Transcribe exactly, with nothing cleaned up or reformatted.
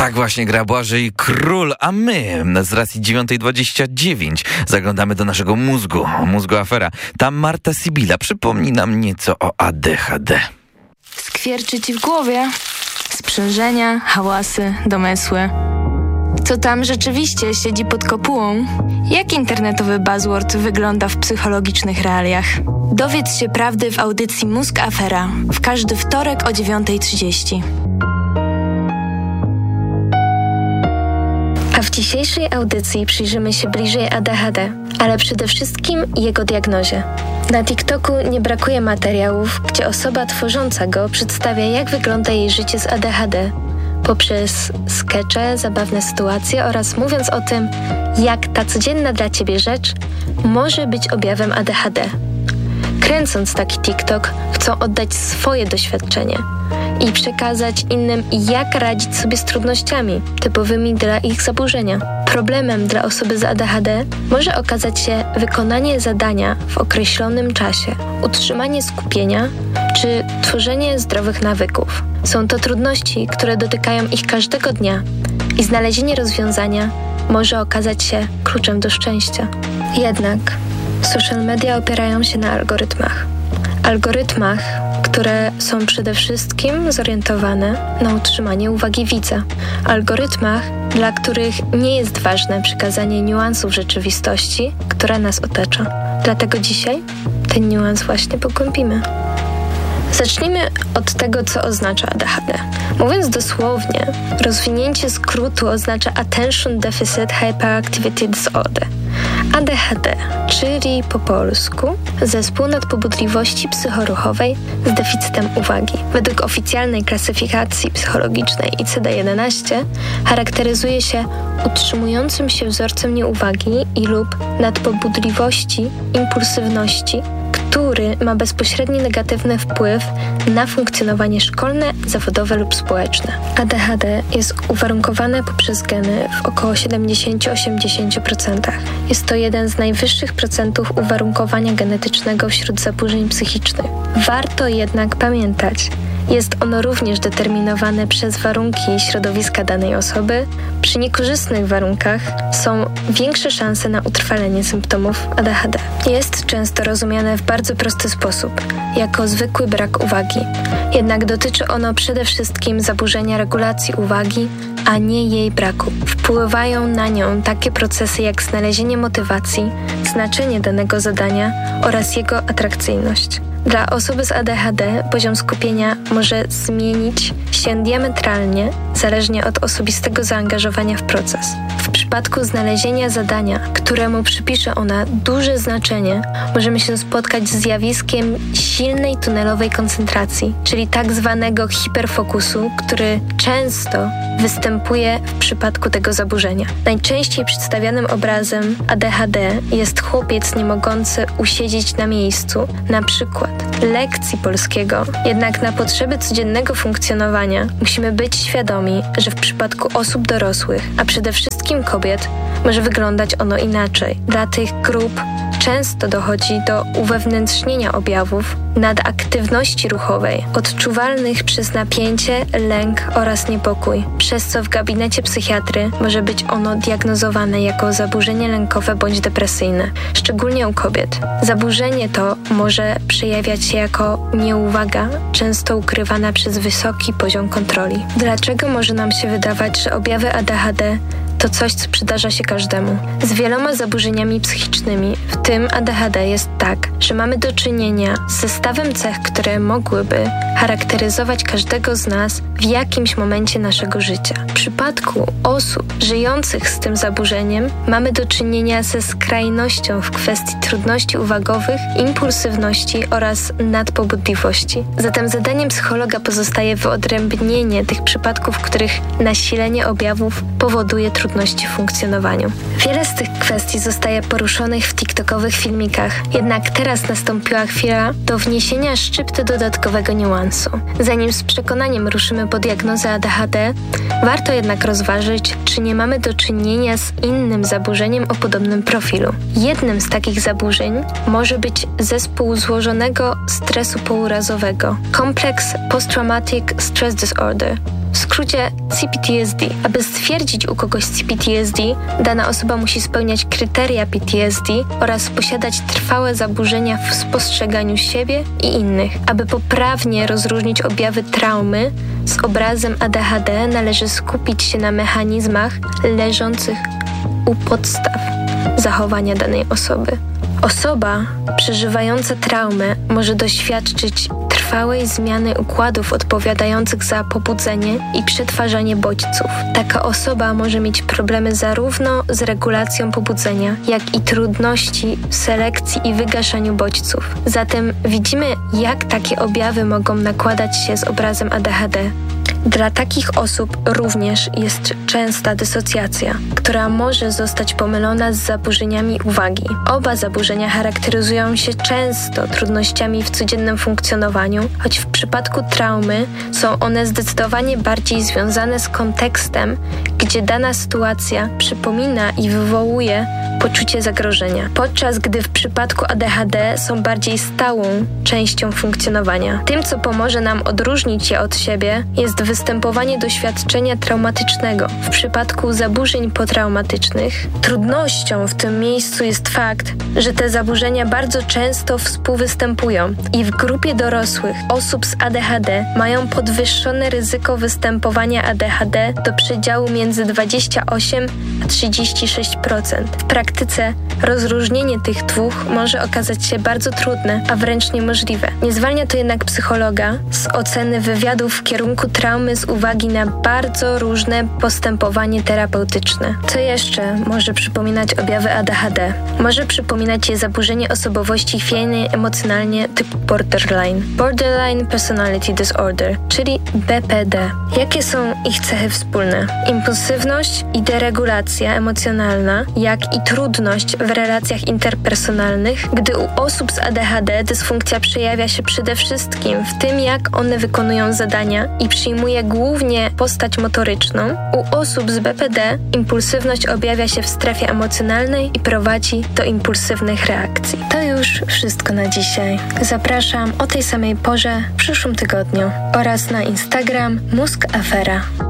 Tak właśnie gra Błażej Król, a my z racji dziewiątej dwadzieścia dziewięć zaglądamy do naszego mózgu, mózgu afera. Tam Marta Sibila przypomni nam nieco o A D H D. Skwierczy ci w głowie, sprzężenia, hałasy, domysły. Co tam rzeczywiście siedzi pod kopułą? Jak internetowy buzzword wygląda w psychologicznych realiach? Dowiedz się prawdy w audycji Mózg Afera w każdy wtorek o dziewiątej trzydzieści. A w dzisiejszej audycji przyjrzymy się bliżej A D H D, ale przede wszystkim jego diagnozie. Na TikToku nie brakuje materiałów, gdzie osoba tworząca go przedstawia, jak wygląda jej życie z A D H D, poprzez skecze, zabawne sytuacje oraz mówiąc o tym, jak ta codzienna dla ciebie rzecz może być objawem A D H D. Kręcąc taki TikTok, chcą oddać swoje doświadczenie i przekazać innym, jak radzić sobie z trudnościami typowymi dla ich zaburzenia. Problemem dla osoby z A D H D może okazać się wykonanie zadania w określonym czasie, utrzymanie skupienia czy tworzenie zdrowych nawyków. Są to trudności, które dotykają ich każdego dnia i znalezienie rozwiązania może okazać się kluczem do szczęścia. Jednak social media opierają się na algorytmach. Algorytmach, które są przede wszystkim zorientowane na utrzymanie uwagi widza. Algorytmach, dla których nie jest ważne przekazanie niuansów rzeczywistości, która nas otacza. Dlatego dzisiaj ten niuans właśnie pogłębimy. Zacznijmy od tego, co oznacza A D H D. Mówiąc dosłownie, rozwinięcie skrótu oznacza Attention Deficit Hyperactivity Disorder. A D H D, czyli po polsku zespół nadpobudliwości psychoruchowej z deficytem uwagi. Według oficjalnej klasyfikacji psychologicznej I C D jedenaście charakteryzuje się utrzymującym się wzorcem nieuwagi i lub nadpobudliwości impulsywności, który ma bezpośredni negatywny wpływ na funkcjonowanie szkolne, zawodowe lub społeczne. A D H D jest uwarunkowane poprzez geny w około siedemdziesiąt do osiemdziesięciu procent. Jest to jeden z najwyższych procentów uwarunkowania genetycznego wśród zaburzeń psychicznych. Warto jednak pamiętać, jest ono również determinowane przez warunki środowiska danej osoby. Przy niekorzystnych warunkach są większe szanse na utrwalenie symptomów A D H D. Jest często rozumiane w bardzo prosty sposób, jako zwykły brak uwagi. Jednak dotyczy ono przede wszystkim zaburzenia regulacji uwagi, a nie jej braku. Wpływają na nią takie procesy jak znalezienie motywacji, znaczenie danego zadania oraz jego atrakcyjność. Dla osoby z A D H D poziom skupienia może zmienić się diametralnie, zależnie od osobistego zaangażowania w proces. W przypadku znalezienia zadania, któremu przypisze ona duże znaczenie, możemy się spotkać z zjawiskiem silnej tunelowej koncentracji, czyli tak zwanego hiperfokusu, który często występuje w przypadku tego zaburzenia. Najczęściej przedstawianym obrazem A D H D jest chłopiec nie mogący usiedzieć na miejscu, na przykład lekcji polskiego. Jednak na potrzeby codziennego funkcjonowania musimy być świadomi, że w przypadku osób dorosłych, a przede wszystkim kobiet, może wyglądać ono inaczej. Dla tych grup często dochodzi do uwewnętrznienia objawów nadaktywności ruchowej, odczuwalnych przez napięcie, lęk oraz niepokój, przez co w gabinecie psychiatry może być ono diagnozowane jako zaburzenie lękowe bądź depresyjne, szczególnie u kobiet. Zaburzenie to może przejawiać się jako nieuwaga, często ukrywana przez wysoki poziom kontroli. Dlaczego może nam się wydawać, że objawy A D H D to coś, co przydarza się każdemu? Z wieloma zaburzeniami psychicznymi, w tym A D H D, jest tak, że mamy do czynienia z zestawem cech, które mogłyby charakteryzować każdego z nas w jakimś momencie naszego życia. W przypadku osób żyjących z tym zaburzeniem mamy do czynienia ze skrajnością w kwestii trudności uwagowych, impulsywności oraz nadpobudliwości. Zatem zadaniem psychologa pozostaje wyodrębnienie tych przypadków, w których nasilenie objawów powoduje trudności w funkcjonowaniu. Wiele z tych kwestii zostaje poruszonych w tiktokowych filmikach, jednak teraz nastąpiła chwila do wniesienia szczypty dodatkowego niuansu. Zanim z przekonaniem ruszymy po diagnozę A D H D, warto jednak rozważyć, czy nie mamy do czynienia z innym zaburzeniem o podobnym profilu. Jednym z takich zaburzeń może być zespół złożonego stresu pourazowego, Complex Post-Traumatic Stress Disorder, w skrócie C P T S D. Aby stwierdzić u kogoś C P T S D, dana osoba musi spełniać kryteria P T S D oraz posiadać trwałe zaburzenia w spostrzeganiu siebie i innych. Aby poprawnie rozróżnić objawy traumy z obrazem A D H D, należy skupić się na mechanizmach leżących u podstaw zachowania danej osoby. Osoba przeżywająca traumę może doświadczyć trwałej zmiany układów odpowiadających za pobudzenie i przetwarzanie bodźców. Taka osoba może mieć problemy zarówno z regulacją pobudzenia, jak i trudności w selekcji i wygaszaniu bodźców. Zatem widzimy, jak takie objawy mogą nakładać się z obrazem A D H D. Dla takich osób również jest częsta dysocjacja, która może zostać pomylona z zaburzeniami uwagi. Oba zaburzenia charakteryzują się często trudnościami w codziennym funkcjonowaniu, choć w przypadku traumy są one zdecydowanie bardziej związane z kontekstem, gdzie dana sytuacja przypomina i wywołuje poczucie zagrożenia, podczas gdy w przypadku A D H D są bardziej stałą częścią funkcjonowania. Tym, co pomoże nam odróżnić je od siebie, jest występowanie doświadczenia traumatycznego. W przypadku zaburzeń potraumatycznych trudnością w tym miejscu jest fakt, że te zaburzenia bardzo często współwystępują i w grupie dorosłych osób z A D H D mają podwyższone ryzyko występowania A D H D do przedziału między dwadzieścia osiem a trzydzieści sześć procent. W praktyce rozróżnienie tych dwóch może okazać się bardzo trudne, a wręcz niemożliwe. Nie zwalnia to jednak psychologa z oceny wywiadów w kierunku traumy z uwagi na bardzo różne postępowanie terapeutyczne. Co jeszcze może przypominać objawy A D H D? Może przypominać je zaburzenie osobowości chwiejnej emocjonalnie typu borderline. Borderline Personality Disorder, czyli B P D. Jakie są ich cechy wspólne? Impulsywność i deregulacja emocjonalna, jak i trudność w relacjach interpersonalnych. Gdy u osób z A D H D dysfunkcja przejawia się przede wszystkim w tym, jak one wykonują zadania i przyjmuje głównie postać motoryczną, u osób z B P D impulsywność objawia się w strefie emocjonalnej i prowadzi do impulsywnych reakcji. To już wszystko na dzisiaj. Zapraszam o tej samej porze w przyszłym tygodniu oraz na Instagram Mózg Afera.